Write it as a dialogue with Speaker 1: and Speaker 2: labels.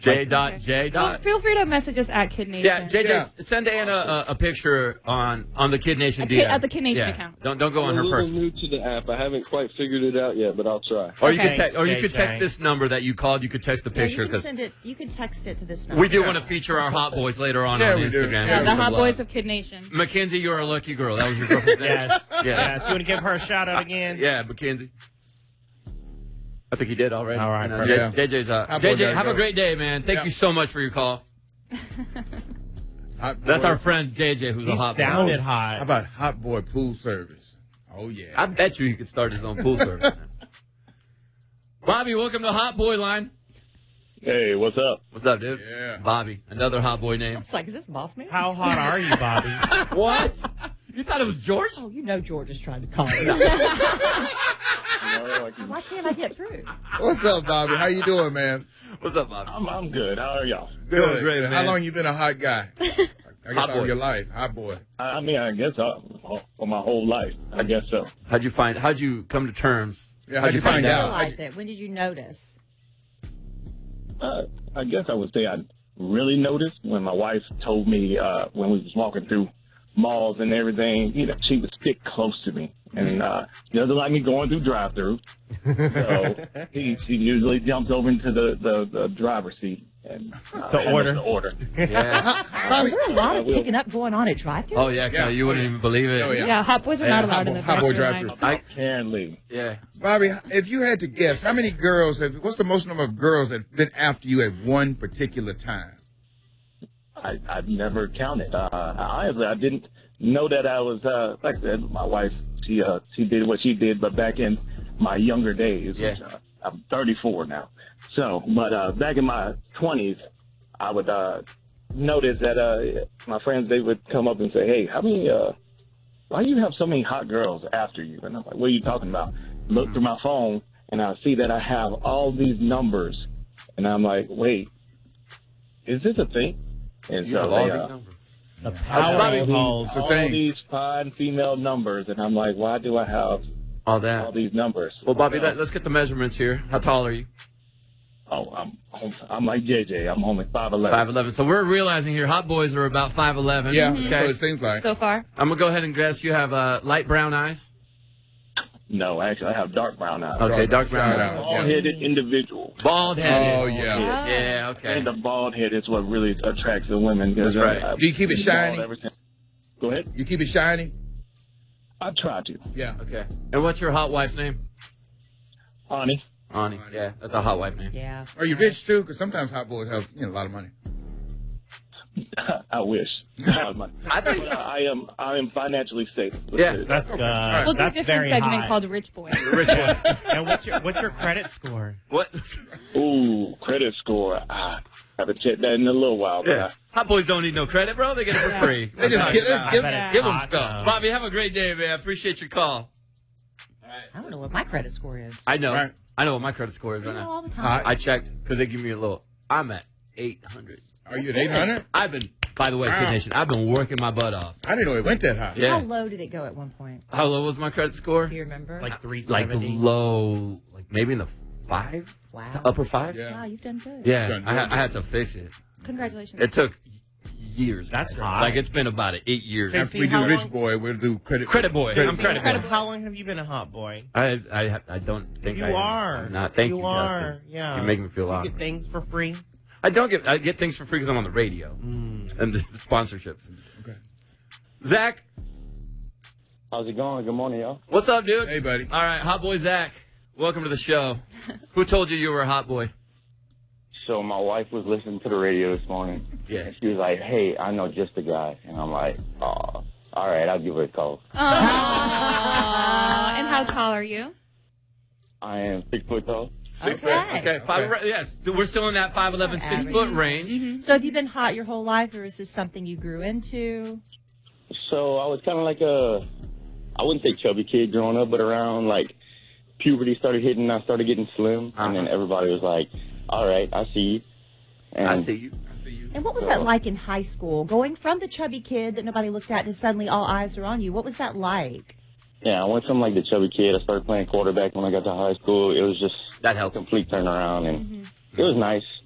Speaker 1: J. J.
Speaker 2: Well, feel free to message us at Kid Nation.
Speaker 1: Yeah, JJ, send Anna a picture on the Kid Nation DM.
Speaker 2: At the Kid Nation account.
Speaker 1: Don't go on her personal.
Speaker 3: I'm a little new to the app. I haven't quite figured it out yet, but I'll try.
Speaker 1: Or you could text this number that you called. You could text the picture.
Speaker 4: You can send it. You can text it to this number.
Speaker 1: We do want to feature our hot boys later on Instagram.
Speaker 2: Yeah, the hot boys of Kid Nation.
Speaker 1: Mackenzie, you're a lucky girl. That was your girlfriend's name.
Speaker 5: Yes. You want to give her a shout out again?
Speaker 1: Yeah, Mackenzie. I think he did already.
Speaker 5: All right.
Speaker 1: JJ's JJ, have a great day, man. Thank you so much for your call. That's our friend JJ, who's a hot boy.
Speaker 5: Sounded hot.
Speaker 6: How about hot boy pool service? Oh yeah.
Speaker 1: I bet you he could start his own pool service. Man. Bobby, welcome to the Hot Boy Line.
Speaker 3: Hey, what's up?
Speaker 1: What's up, dude?
Speaker 6: Yeah.
Speaker 1: Bobby, another hot boy name.
Speaker 4: It's like, is this Boss Man?
Speaker 5: How hot are you, Bobby?
Speaker 1: What? You thought it was George?
Speaker 4: Oh, you know George is trying to call me. Why can't I get through?
Speaker 6: What's up, Bobby? How you doing, man?
Speaker 1: What's up, Bobby?
Speaker 3: I'm good. How are y'all?
Speaker 6: Good.
Speaker 1: Great, man.
Speaker 6: How long you been a hot guy? I guess
Speaker 1: Hot
Speaker 6: all
Speaker 1: boy.
Speaker 6: your life. Hot boy.
Speaker 3: I mean, I guess for my whole life. I guess so.
Speaker 1: How'd you come to terms?
Speaker 6: Yeah, how'd you
Speaker 4: When
Speaker 6: find
Speaker 4: did you
Speaker 6: out?
Speaker 4: realize it? When did you notice?
Speaker 3: I guess I would say I really noticed when my wife told me when we was walking through malls and everything, you know, she would stick close to me. And she doesn't like me going through drive-through. So she usually jumps over into the driver's seat and order.
Speaker 1: Yeah.
Speaker 4: Is there a lot of picking up going on at drive-thru?
Speaker 1: Oh, yeah, Kelly, you wouldn't even believe it.
Speaker 6: Oh,
Speaker 2: Yeah, hot boys are not allowed in the
Speaker 6: hot boy
Speaker 2: drive-thru
Speaker 6: drive-thru.
Speaker 2: line.
Speaker 3: Apparently.
Speaker 1: Yeah.
Speaker 6: Bobby, if you had to guess, how many girls what's the most number of girls that have been after you at one particular time?
Speaker 3: I've never counted. Honestly, I didn't know that I was, like I said, my wife, she did what she did, but back in my younger days, which, I'm 34 now. So, but back in my 20s, I would notice that my friends, they would come up and say, hey, why do you have so many hot girls after you? And I'm like, what are you talking about? Look through my phone, and I see that I have all these numbers. And I'm like, wait, is this a thing? And
Speaker 1: You have all these numbers.
Speaker 5: The power calls.
Speaker 6: It's a
Speaker 3: all
Speaker 6: thing.
Speaker 3: these fine female numbers, and I'm like, why do I have
Speaker 1: All that.
Speaker 3: all these numbers?
Speaker 1: Well, Bobby, let's get the measurements here. How tall are you?
Speaker 3: Oh, I'm like JJ. I'm only 5'11".
Speaker 1: 5'11". So we're realizing here, hot boys are about 5'11".
Speaker 6: Yeah,
Speaker 1: Okay.
Speaker 6: that's what it seems like.
Speaker 2: So far.
Speaker 1: I'm going to go ahead and guess you have light brown eyes.
Speaker 3: No, actually, I have dark brown eyes.
Speaker 1: Okay, dark brown
Speaker 6: Shout
Speaker 1: eyes.
Speaker 6: out.
Speaker 3: Bald-headed individual.
Speaker 1: Bald-headed.
Speaker 6: Oh, yeah.
Speaker 1: Yeah, okay.
Speaker 3: And the bald head is what really attracts the women.
Speaker 1: That's right.
Speaker 6: Do you keep it shiny?
Speaker 3: Go ahead.
Speaker 6: You keep it shiny?
Speaker 3: I try to.
Speaker 6: Yeah.
Speaker 1: Okay. And what's your hot wife's name?
Speaker 3: Honey.
Speaker 1: Ani. Yeah, that's a hot wife name.
Speaker 4: Yeah.
Speaker 6: Are you rich, too? Because sometimes hot boys have a lot of money.
Speaker 3: I wish.
Speaker 1: I think
Speaker 3: I am financially stable.
Speaker 1: Yeah.
Speaker 5: That's good.
Speaker 2: We'll do a
Speaker 5: That's
Speaker 2: different
Speaker 5: very
Speaker 2: segment
Speaker 5: hot.
Speaker 2: called Rich Boy.
Speaker 1: rich one.
Speaker 5: And what's your credit score?
Speaker 1: What?
Speaker 3: Ooh, credit score. I haven't checked that in a little while. But
Speaker 1: Yeah. Hot boys don't need no credit, bro. They get it for free.
Speaker 6: They just give
Speaker 5: bet
Speaker 6: them
Speaker 5: it's hot,
Speaker 6: stuff.
Speaker 1: Bobby, have a great day, man. Appreciate your call.
Speaker 4: I don't know what my credit score is.
Speaker 1: I know.
Speaker 6: Right.
Speaker 1: I know what my credit score is right
Speaker 4: You know,
Speaker 1: now.
Speaker 4: all the time.
Speaker 6: Hot.
Speaker 1: I checked because they give me a little. I'm at 800.
Speaker 6: Are you at 800?
Speaker 1: I've been, by the way, Kid Nation, I've been working my butt off.
Speaker 6: I didn't know it went that high.
Speaker 4: How
Speaker 1: Yeah.
Speaker 4: low did it go at one point?
Speaker 1: How low was my credit score?
Speaker 4: Do you remember?
Speaker 5: Like
Speaker 1: Like
Speaker 5: 370.
Speaker 1: low, like maybe in the 5?
Speaker 4: Wow.
Speaker 1: Upper 5?
Speaker 6: Yeah.
Speaker 4: Wow, you've done good.
Speaker 1: Yeah,
Speaker 6: Done
Speaker 1: I
Speaker 6: good.
Speaker 1: had to fix it.
Speaker 2: Congratulations.
Speaker 1: It took years.
Speaker 5: That's
Speaker 1: guys.
Speaker 5: hot.
Speaker 1: Like, it's been about 8 years.
Speaker 6: After we
Speaker 5: how
Speaker 6: do Rich
Speaker 5: long-
Speaker 6: Boy, we'll do Credit
Speaker 1: Credit boy. I'm credit boy.
Speaker 5: How long have you been a hot boy?
Speaker 1: I don't think
Speaker 5: You
Speaker 1: I am.
Speaker 5: are.
Speaker 1: I'm not. Thank you,
Speaker 5: You are.
Speaker 1: Justin.
Speaker 5: Yeah.
Speaker 1: You make me feel
Speaker 5: You
Speaker 1: awesome.
Speaker 5: get things for free.
Speaker 1: I get things for free because I'm on the radio and the sponsorships.
Speaker 6: Okay.
Speaker 1: Zach,
Speaker 3: how's it going? Good morning, y'all.
Speaker 1: what's up, dude?
Speaker 6: Hey, buddy.
Speaker 1: All right, hot boy Zach, welcome to the show. Who told you were a hot boy?
Speaker 7: So my wife was listening to the radio this morning.
Speaker 1: Yeah.
Speaker 7: And she was like, hey, I know just a guy. And I'm like, oh, all right, I'll give her a call.
Speaker 2: Aww. And how tall are you?
Speaker 7: I am 6 foot tall.
Speaker 1: Okay. Yes, we're still in that 5'11", 6 foot range.
Speaker 4: So have you been hot your whole life, or is this something you grew into?
Speaker 7: So I was kind of like I wouldn't say chubby kid growing up, but around like puberty started hitting, I started getting slim. And then everybody was like, all right, I see you. And
Speaker 1: I see you.
Speaker 4: And what was that like in high school? Going from the chubby kid that nobody looked at to suddenly all eyes are on you. What was that like?
Speaker 7: Yeah, I went from like the chubby kid. I started playing quarterback when I got to high school. It was just
Speaker 1: That helps.
Speaker 7: a complete turnaround, and it was nice.